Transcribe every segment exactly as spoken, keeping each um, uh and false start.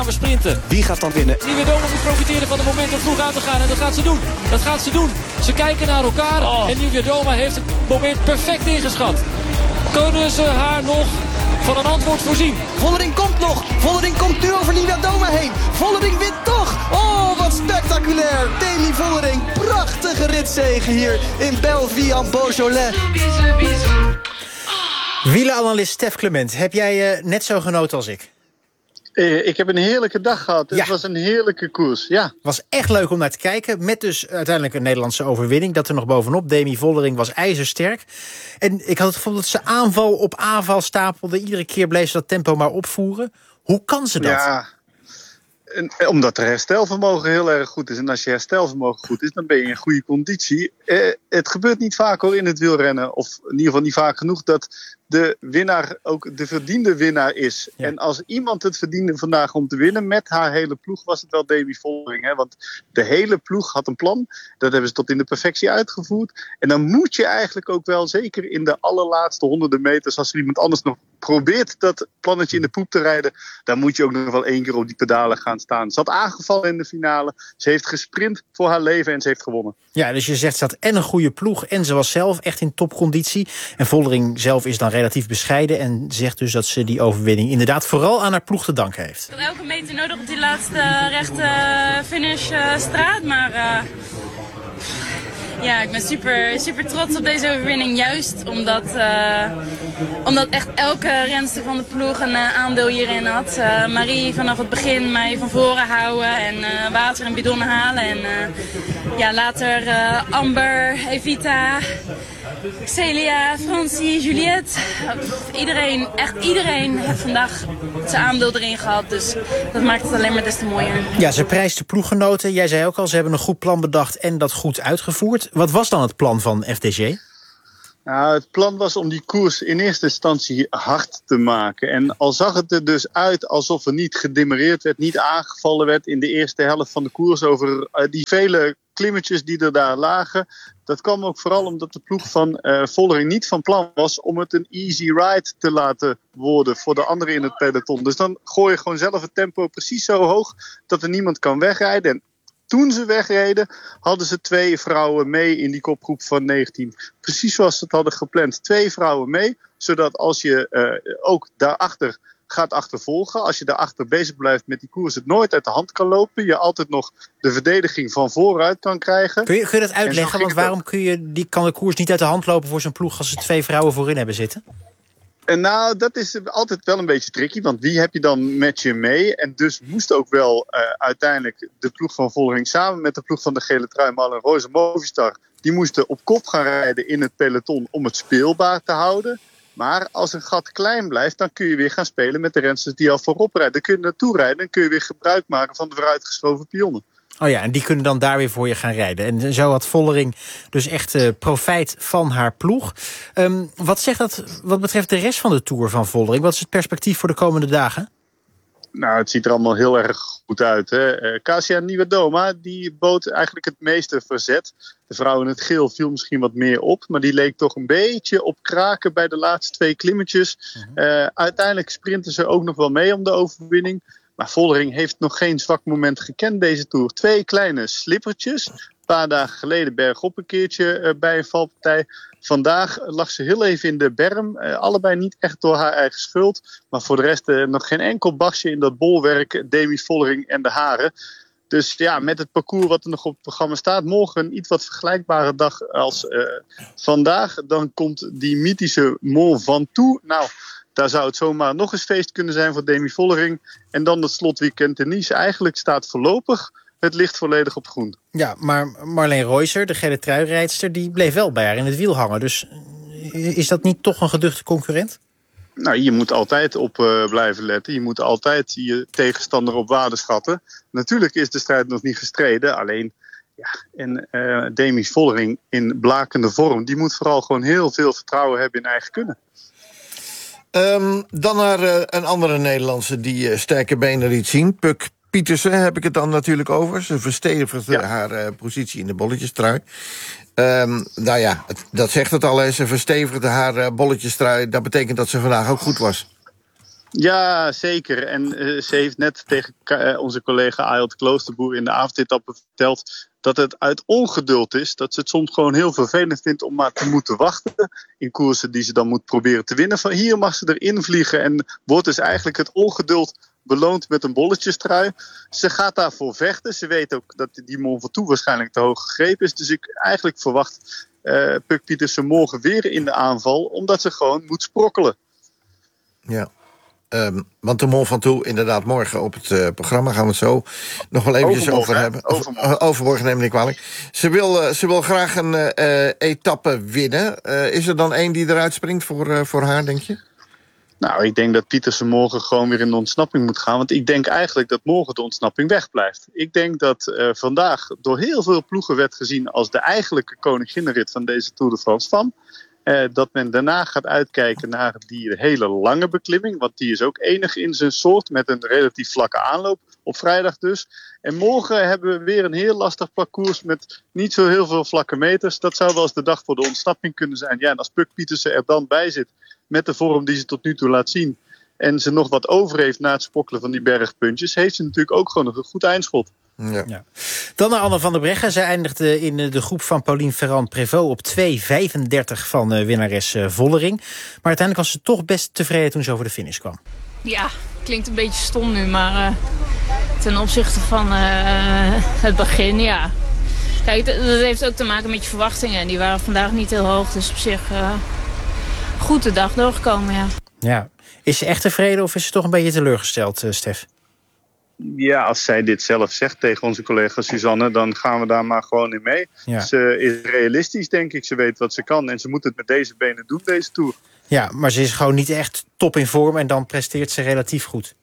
we sprinten. Wie gaat dan winnen? Niewiadoma moet profiteren van het moment om vroeg aan te gaan. En dat gaat ze doen. Dat gaat ze doen. Ze kijken naar elkaar. Oh. En Niewiadoma heeft het moment perfect ingeschat. Kunnen ze haar nog van een antwoord voorzien? Vollering komt nog. Vollering komt nu over Niewiadoma heen. Vollering wint toch. Oh, wat spectaculair. Demi Vollering. Prachtige ritzege hier in Belvian-Beaujolais. Wielenanalist Stef Clement, heb jij uh, net zo genoten als ik? Uh, ik heb een heerlijke dag gehad. Ja. Het was een heerlijke koers, ja. Het was echt leuk om naar te kijken. Met dus uiteindelijk een Nederlandse overwinning. Dat er nog bovenop. Demi Vollering was ijzersterk. En ik had het gevoel dat ze aanval op aanval stapelde. Iedere keer bleef ze dat tempo maar opvoeren. Hoe kan ze dat? Ja, en, omdat er herstelvermogen heel erg goed is. En als je herstelvermogen goed is, dan ben je in goede conditie. Eh, het gebeurt niet vaak hoor in het wielrennen. Of in ieder geval niet vaak genoeg dat de winnaar ook de verdiende winnaar is. Ja. En als iemand het verdiende vandaag om te winnen met haar hele ploeg, was het wel Demi Vollering. Hè? Want de hele ploeg had een plan. Dat hebben ze tot in de perfectie uitgevoerd. En dan moet je eigenlijk ook wel, zeker in de allerlaatste honderden meters, als er iemand anders nog probeert dat plannetje in de poep te rijden, dan moet je ook nog wel één keer op die pedalen gaan staan. Ze had aangevallen in de finale. Ze heeft gesprint voor haar leven en ze heeft gewonnen. Ja, dus je zegt ze had en een goede ploeg en ze was zelf echt in topconditie. En Vollering zelf is dan relatief bescheiden en zegt dus dat ze die overwinning inderdaad vooral aan haar ploeg te danken heeft. Ik had elke meter nodig op die laatste rechte finish uh, straat, maar uh, ja, ik ben super, super trots op deze overwinning. Juist omdat, uh, omdat echt elke renster van de ploeg een uh, aandeel hierin had. Uh, Marie vanaf het begin mij van voren houden en uh, water en bidonnen halen. En uh, ja, later uh, Amber, Evita, Celia, Francie, Juliette. Iedereen, echt iedereen heeft vandaag zijn aandeel erin gehad. Dus dat maakt het alleen maar des te mooier. Ja, ze prijst de ploeggenoten. Jij zei ook al, ze hebben een goed plan bedacht en dat goed uitgevoerd. Wat was dan het plan van F D G? Nou, het plan was om die koers in eerste instantie hard te maken. En al zag het er dus uit alsof er niet gedemereerd werd, niet aangevallen werd in de eerste helft van de koers over uh, die vele klimmetjes die er daar lagen. Dat kwam ook vooral omdat de ploeg van uh, Vollering niet van plan was om het een easy ride te laten worden voor de anderen in het peloton. Dus dan gooi je gewoon zelf het tempo precies zo hoog dat er niemand kan wegrijden. En toen ze wegreden, hadden ze twee vrouwen mee in die kopgroep van negentien. Precies zoals ze het hadden gepland. Twee vrouwen mee, zodat als je uh, ook daarachter gaat achtervolgen, als je daarachter bezig blijft met die koers, het nooit uit de hand kan lopen, je altijd nog de verdediging van vooruit kan krijgen. Kun je, kun je dat uitleggen? Want waarom kun je, die, kan de koers niet uit de hand lopen voor zo'n ploeg als ze twee vrouwen voorin hebben zitten? En nou, dat is altijd wel een beetje tricky, want wie heb je dan met je mee? En dus moest ook wel uh, uiteindelijk de ploeg van Vollering samen met de ploeg van de gele trui, Marlen Roos en Movistar, die moesten op kop gaan rijden in het peloton om het speelbaar te houden. Maar als een gat klein blijft, dan kun je weer gaan spelen met de rensters die al voorop rijden. Dan kun je naartoe rijden en kun je weer gebruik maken van de vooruitgeschoven pionnen. Oh ja, en die kunnen dan daar weer voor je gaan rijden. En zo had Vollering dus echt uh, profijt van haar ploeg. Um, wat zegt dat wat betreft de rest van de Tour van Vollering? Wat is het perspectief voor de komende dagen? Nou, het ziet er allemaal heel erg goed uit. Hè? Uh, Kasia Niewiadoma, die bood eigenlijk het meeste verzet. De vrouw in het geel viel misschien wat meer op, maar die leek toch een beetje op kraken bij de laatste twee klimmetjes. Uh, uiteindelijk sprinten ze ook nog wel mee om de overwinning. Maar Vollering heeft nog geen zwak moment gekend deze Tour. Twee kleine slippertjes. Een paar dagen geleden bergop een keertje uh, bij een valpartij. Vandaag lag ze heel even in de berm. Uh, allebei niet echt door haar eigen schuld. Maar voor de rest uh, nog geen enkel basje in dat bolwerk. Demi Vollering en de haren. Dus ja, met het parcours wat er nog op het programma staat, morgen een iets wat vergelijkbare dag als uh, vandaag. Dan komt die mythische Mont Ventoux. Nou, daar zou het zomaar nog eens feest kunnen zijn voor Demi Vollering. En dan het slotweekend in Nice. Eigenlijk staat voorlopig het licht volledig op groen. Ja, maar Marleen Reusser, de gele truirijdster, die bleef wel bij haar in het wiel hangen. Dus is dat niet toch een geduchte concurrent? Nou, je moet altijd op uh, blijven letten. Je moet altijd je tegenstander op waarde schatten. Natuurlijk is de strijd nog niet gestreden. Alleen, ja, en uh, Demi Vollering in blakende vorm, die moet vooral gewoon heel veel vertrouwen hebben in eigen kunnen. Um, dan naar uh, een andere Nederlandse die uh, sterke benen liet zien. Puk Pietersen heb ik het dan natuurlijk over. Ze verstevigde ja. haar uh, positie in de bolletjestrui. Um, nou ja, het, dat zegt het al. Hè. Ze verstevigde haar uh, bolletjestrui. Dat betekent dat ze vandaag ook goed was. Ja, zeker. En uh, ze heeft net tegen uh, onze collega Ayotte Kloosterboer in de avondetappe verteld dat het uit ongeduld is. Dat ze het soms gewoon heel vervelend vindt om maar te moeten wachten in koersen die ze dan moet proberen te winnen. Van hier mag ze erin vliegen en wordt dus eigenlijk het ongeduld beloond met een bolletjestrui. Ze gaat daarvoor vechten. Ze weet ook dat die Mont Ventoux waarschijnlijk te hoog gegrepen is. Dus ik eigenlijk verwacht uh, Puk Pietersen morgen weer in de aanval, omdat ze gewoon moet sprokkelen. Ja. Um, want de Mont Ventoux, inderdaad, morgen op het uh, programma gaan we het zo nog wel eventjes over hebben. Overmorgen. Of, uh, overmorgen, neem ik niet kwalijk. Ze wil, uh, ze wil graag een uh, etappe winnen. Uh, is er dan één die eruit springt voor, uh, voor haar, denk je? Nou, ik denk dat Pietersen morgen gewoon weer in de ontsnapping moet gaan. Want ik denk eigenlijk dat morgen de ontsnapping wegblijft. Ik denk dat uh, vandaag door heel veel ploegen werd gezien als de eigenlijke koninginnenrit van deze Tour de France van. Uh, dat men daarna gaat uitkijken naar die hele lange beklimming. Want die is ook enig in zijn soort met een relatief vlakke aanloop. Op vrijdag dus. En morgen hebben we weer een heel lastig parcours met niet zo heel veel vlakke meters. Dat zou wel eens de dag voor de ontsnapping kunnen zijn. Ja, en als Puk Pietersen er dan bij zit met de vorm die ze tot nu toe laat zien en ze nog wat over heeft na het spokkelen van die bergpuntjes, heeft ze natuurlijk ook gewoon nog een goed eindschot. Ja. Ja. Dan naar Anne van der Breggen. Zij eindigde in de groep van Pauline Ferrand-Prévot op twee vijfendertig van uh, winnares uh, Vollering. Maar uiteindelijk was ze toch best tevreden toen ze over de finish kwam. Ja, klinkt een beetje stom nu, maar uh, ten opzichte van uh, het begin, ja. Kijk, dat heeft ook te maken met je verwachtingen. Die waren vandaag niet heel hoog, dus op zich uh, goed de dag doorgekomen, ja. Ja. Is ze echt tevreden of is ze toch een beetje teleurgesteld, uh, Stef? Ja, als zij dit zelf zegt tegen onze collega Suzanne, dan gaan we daar maar gewoon in mee. Ja. Ze is realistisch, denk ik. Ze weet wat ze kan en ze moet het met deze benen doen, deze Tour. Ja, maar ze is gewoon niet echt top in vorm en dan presteert ze relatief goed.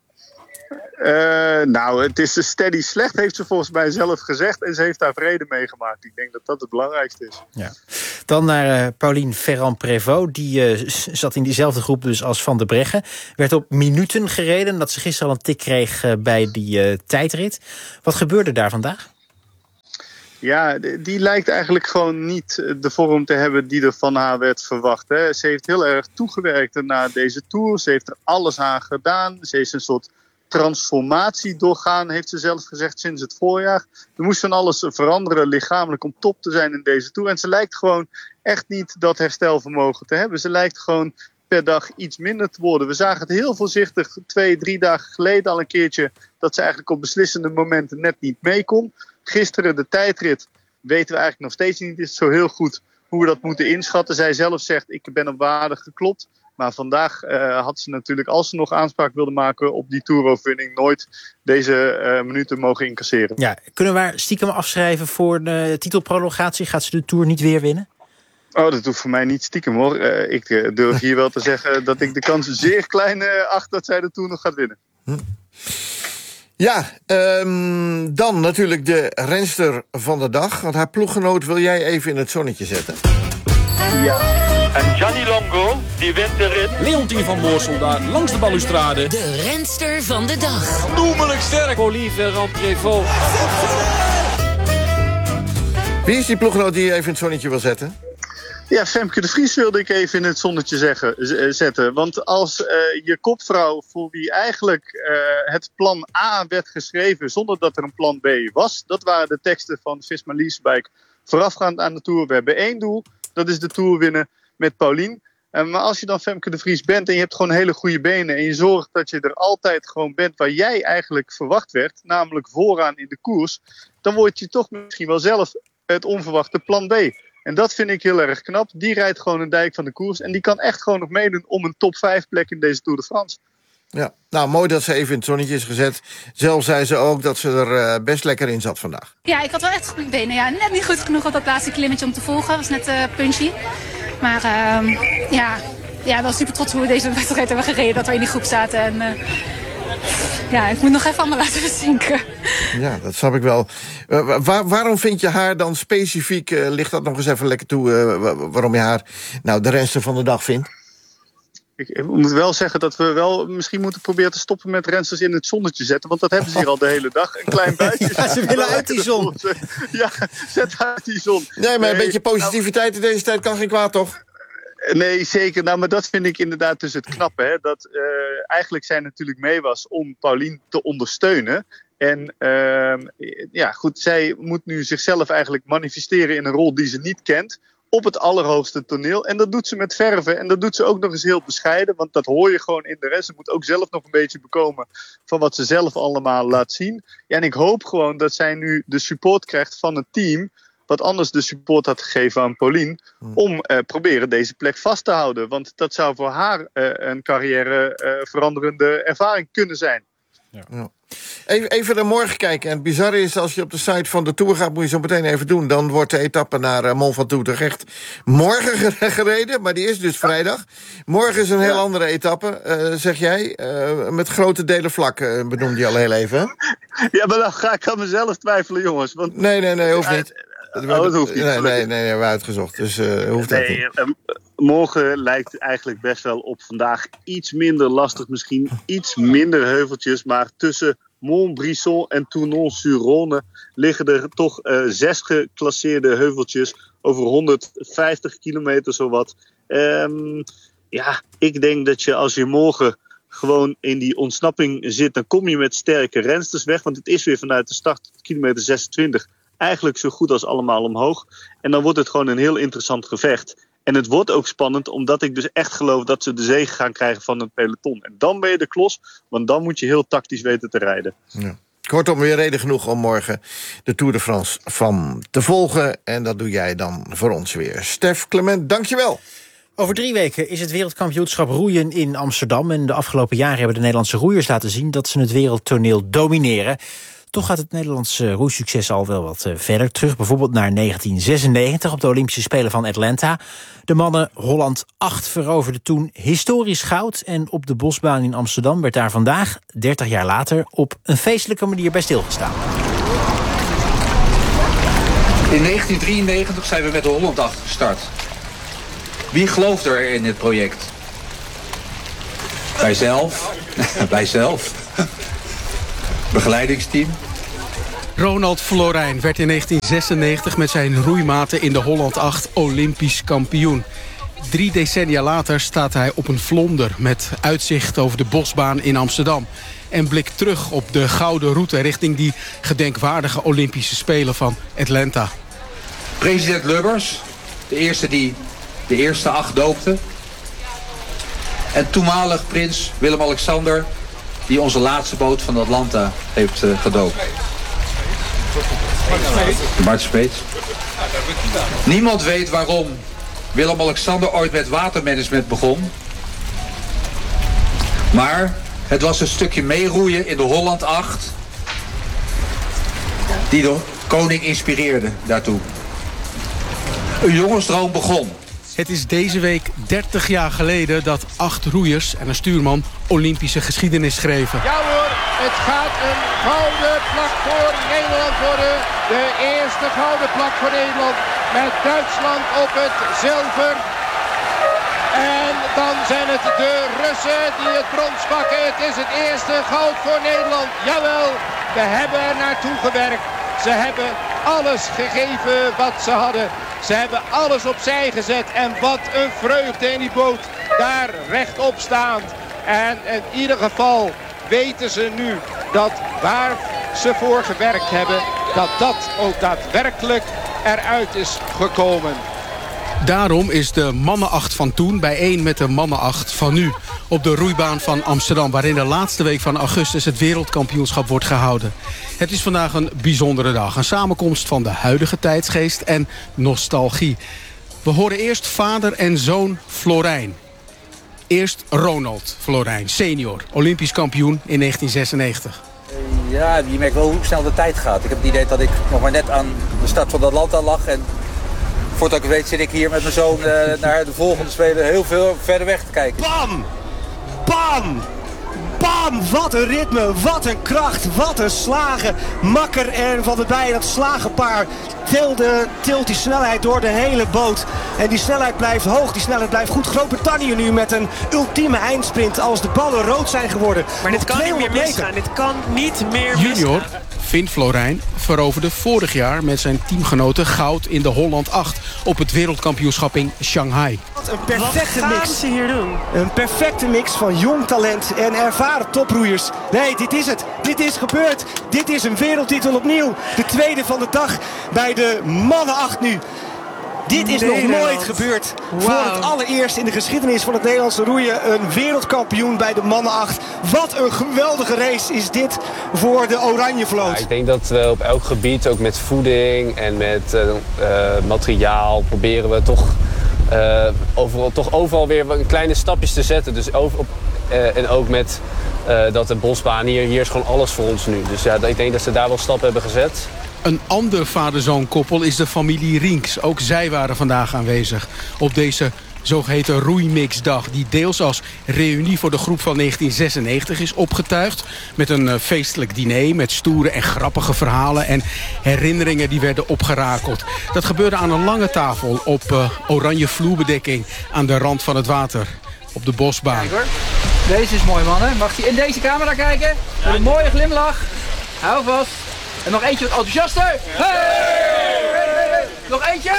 Uh, nou, het is steady slecht, heeft ze volgens mij zelf gezegd. En ze heeft daar vrede mee gemaakt. Ik denk dat dat het belangrijkste is. Ja. Dan naar uh, Pauline Ferrand-Prévot. Die uh, zat in diezelfde groep dus als Van der Breggen. Werd op minuten gereden. Dat ze gisteren al een tik kreeg uh, bij die uh, tijdrit. Wat gebeurde daar vandaag? Ja, die lijkt eigenlijk gewoon niet de vorm te hebben die er van haar werd verwacht. Hè. Ze heeft heel erg toegewerkt naar deze Tour. Ze heeft er alles aan gedaan. Ze heeft een soort transformatie doorgaan, heeft ze zelf gezegd, sinds het voorjaar. Er moest van alles veranderen lichamelijk om top te zijn in deze Tour. En ze lijkt gewoon echt niet dat herstelvermogen te hebben. Ze lijkt gewoon per dag iets minder te worden. We zagen het heel voorzichtig twee, drie dagen geleden al een keertje dat ze eigenlijk op beslissende momenten net niet mee kon. Gisteren de tijdrit weten we eigenlijk nog steeds niet is zo heel goed hoe we dat moeten inschatten. Zij zelf zegt, ik ben op waarde geklopt. Maar vandaag uh, had ze natuurlijk, als ze nog aanspraak wilde maken op die toeroverwinning, nooit deze uh, minuten mogen incasseren. Ja, kunnen we haar stiekem afschrijven voor de titelprolongatie? Gaat ze de Tour niet weer winnen? Oh, dat hoeft voor mij niet stiekem hoor. Uh, ik uh, durf hier wel te zeggen dat ik de kans zeer klein uh, acht dat zij de Tour nog gaat winnen. Hm. Ja, um, dan natuurlijk de renster van de dag. Want haar ploeggenoot wil jij even in het zonnetje zetten. Ja. En Gianni Longo, die wint de rit. Leontien van Moorsel daar langs de balustrade. De renster van de dag. Noemelijk sterk. Pauline Ferrand-Prévot. Wie is die ploeggenoot die je even in het zonnetje wil zetten? Ja, Femke de Vries wilde ik even in het zonnetje zeggen, z- zetten. Want als uh, je kopvrouw, voor wie eigenlijk uh, het plan A werd geschreven zonder dat er een plan B was. Dat waren de teksten van Visma Leasebike voorafgaand aan de Tour. We hebben één doel, dat is de Tour winnen met Pauline. Uh, maar als je dan Femke de Vries bent en je hebt gewoon hele goede benen en je zorgt dat je er altijd gewoon bent waar jij eigenlijk verwacht werd, namelijk vooraan in de koers, dan word je toch misschien wel zelf het onverwachte plan B. En dat vind ik heel erg knap. Die rijdt gewoon een dijk van de koers. En die kan echt gewoon nog meedoen om een top vijf plek in deze Tour de France. Ja, nou mooi dat ze even in het zonnetje is gezet. Zelf zei ze ook dat ze er uh, best lekker in zat vandaag. Ja, ik had wel echt goede benen. Ja, net niet goed genoeg op dat laatste klimmetje om te volgen. Dat was net uh, punchy. Maar uh, ja, ja, wel super trots hoe we deze wedstrijd hebben gereden. Dat we in die groep zaten. En uh, ja, ik moet nog even allemaal laten zinken. Ja, dat snap ik wel. Uh, waar, waarom vind je haar dan specifiek, uh, ligt dat nog eens even lekker toe, uh, waarom je haar nou de renster van de dag vindt? Ik moet wel zeggen dat we wel misschien moeten proberen te stoppen met rensters in het zonnetje zetten. Want dat hebben ze hier al de hele dag. Een klein buitje. Ja, ze willen uit die zon. Ja, zet uit die zon. Nee, maar een nee, beetje positiviteit in deze tijd kan geen kwaad, toch? Nee, zeker. Nou, maar dat vind ik inderdaad dus het knappe. Hè? Dat uh, eigenlijk zij natuurlijk mee was om Paulien te ondersteunen. En uh, ja, goed, zij moet nu zichzelf eigenlijk manifesteren in een rol die ze niet kent. Op het allerhoogste toneel. En dat doet ze met verven. En dat doet ze ook nog eens heel bescheiden. Want dat hoor je gewoon in de rest. Ze moet ook zelf nog een beetje bekomen van wat ze zelf allemaal laat zien. Ja, en ik hoop gewoon dat zij nu de support krijgt van het team. Wat anders de support had gegeven aan Paulien. Om uh, proberen deze plek vast te houden. Want dat zou voor haar uh, een carrière uh, veranderende ervaring kunnen zijn. Ja. Ja. Even, even naar morgen kijken. En het bizarre is, als je op de site van de Tour gaat, moet je zo meteen even doen. Dan wordt de etappe naar uh, Mont Ventoux echt morgen gereden. Maar die is dus vrijdag. Morgen is een heel ja. andere etappe, uh, zeg jij. Uh, met grote delen vlak, uh, benoemde je al heel even. Hè? Ja, maar dan ga ik aan mezelf twijfelen, jongens. Want, nee, nee, nee, hoeft niet. Uh, oh, dat hoeft niet. Nee, nee, nee, nee, hebben we uitgezocht. Dus uh, hoeft dat nee, niet. Uh, morgen lijkt eigenlijk best wel op vandaag iets minder lastig. Misschien iets minder heuveltjes. Maar tussen Montbrison en Tournon-sur-Rhône liggen er toch uh, zes geclasseerde heuveltjes. Over honderdvijftig kilometer zowat. Um, ja, ik denk dat je als je morgen gewoon in die ontsnapping zit, dan kom je met sterke rensters weg. Want het is weer vanuit de start kilometer zesentwintig eigenlijk zo goed als allemaal omhoog. En dan wordt het gewoon een heel interessant gevecht. En het wordt ook spannend, omdat ik dus echt geloof dat ze de zege gaan krijgen van het peloton. En dan ben je de klos, want dan moet je heel tactisch weten te rijden. Ja. Kortom, weer reden genoeg om morgen de Tour de France van te volgen. En dat doe jij dan voor ons weer. Stef Clement, dankjewel. Over drie weken is het wereldkampioenschap roeien in Amsterdam. En de afgelopen jaren hebben de Nederlandse roeiers laten zien dat ze het wereldtoneel domineren. Toch gaat het Nederlandse roeisucces al wel wat verder terug. Bijvoorbeeld naar negentien zesennegentig op de Olympische Spelen van Atlanta. De mannen Holland acht veroverden toen historisch goud. En op de Bosbaan in Amsterdam werd daar vandaag, dertig jaar later, op een feestelijke manier bij stilgestaan. In negentien drieënnegentig zijn we met de Holland acht gestart. Wie gelooft er in dit project? Wij zelf. Wij zelf. Begeleidingsteam. Ronald Florijn werd in negentien zesennegentig met zijn roeimaten in de Holland acht Olympisch kampioen. Drie decennia later staat hij op een vlonder met uitzicht over de Bosbaan in Amsterdam. En blikt terug op de gouden route richting die gedenkwaardige Olympische Spelen van Atlanta. President Lubbers, de eerste die de eerste acht doopte. En toenmalig prins Willem-Alexander, die onze laatste boot van Atlanta heeft uh, gedoopt. Bart Speets. Niemand weet waarom Willem-Alexander ooit met watermanagement begon. Maar het was een stukje meeroeien in de Holland acht die de koning inspireerde daartoe. Een jongensdroom begon. Het is deze week dertig jaar geleden dat acht roeiers en een stuurman Olympische geschiedenis schreven. Ja hoor, het gaat een gouden plak voor Nederland worden. De eerste gouden plak voor Nederland met Duitsland op het zilver. En dan zijn het de Russen die het brons pakken. Het is het eerste goud voor Nederland. Jawel, we hebben er naartoe gewerkt. Ze hebben alles gegeven wat ze hadden. Ze hebben alles opzij gezet. En wat een vreugde in die boot. Daar rechtop staand. En in ieder geval weten ze nu dat waar ze voor gewerkt hebben, dat dat ook daadwerkelijk eruit is gekomen. Daarom is de mannenacht van toen bijeen met de mannenacht van nu. Op de roeibaan van Amsterdam, waarin de laatste week van augustus het wereldkampioenschap wordt gehouden. Het is vandaag een bijzondere dag. Een samenkomst van de huidige tijdsgeest en nostalgie. We horen eerst vader en zoon Florijn. Eerst Ronald Florijn, senior, Olympisch kampioen in negentien zesennegentig. Ja, je merkt wel hoe snel de tijd gaat. Ik heb het idee dat ik nog maar net aan de start van Atlanta lag. En voordat ik het weet zit ik hier met mijn zoon uh, naar de volgende Spelen heel veel verder weg te kijken. Bam! Bam! Bam! Wat een ritme, wat een kracht, wat een slagen. Makker en Van der Bijen, dat slagenpaar, tilde, tilt die snelheid door de hele boot. En die snelheid blijft hoog, die snelheid blijft goed. Groot-Brittannië nu met een ultieme eindsprint als de ballen rood zijn geworden. Maar dit kan niet meer misgaan, dit kan niet meer misgaan. Junior Finn Florijn veroverde vorig jaar met zijn teamgenoten goud in de Holland acht op het wereldkampioenschap in Shanghai. Wat een perfecte Wat gaan mix. ze hier doen? Een perfecte mix van jong talent en ervaren toproeiers. Nee, dit is het. Dit is gebeurd. Dit is een wereldtitel opnieuw. De tweede van de dag bij de mannen acht nu. Dit is Nederland. nog nooit gebeurd. Wow. Voor het allereerst in de geschiedenis van het Nederlandse roeien een wereldkampioen bij de mannen acht. Wat een geweldige race is dit voor de Oranje Vloot. Ja, ik denk dat we op elk gebied, ook met voeding en met uh, uh, materiaal, proberen we toch, uh, overal, toch overal weer een kleine stapjes te zetten. Dus over, op, uh, en ook met uh, dat de bosbaan hier, hier is gewoon alles voor ons nu. Dus ja, ik denk dat ze daar wel stappen hebben gezet. Een ander vader-zoon koppel is de familie Rinks. Ook zij waren vandaag aanwezig op deze zogeheten roeimixdag, die deels als reunie voor de groep van negentien zesennegentig is opgetuigd. Met een uh, feestelijk diner met stoere en grappige verhalen en herinneringen die werden opgerakeld. Dat gebeurde aan een lange tafel op uh, oranje vloerbedekking aan de rand van het water. Op de bosbaan. Kijk hoor, deze is mooi mannen. Mag je in deze camera kijken? Met een mooie glimlach. Hou vast. En nog eentje wat enthousiaster. Hey! Hey! Hey! Nog eentje.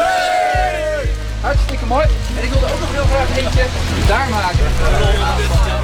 Hey! Hartstikke mooi. En ik wilde ook nog heel graag eentje daar maken.